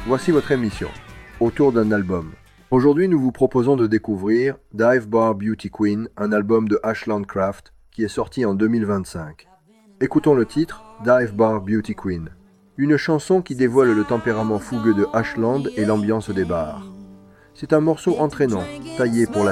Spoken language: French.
voici votre émission, autour d'un album. Aujourd'hui, nous vous proposons de découvrir Dive Bar Beauty Queen, un album de Ashland Craft qui est sorti en 2025. Écoutons le titre, Dive Bar Beauty Queen, une chanson qui dévoile le tempérament fougueux de Ashland et l'ambiance des bars. C'est un morceau entraînant, taillé pour la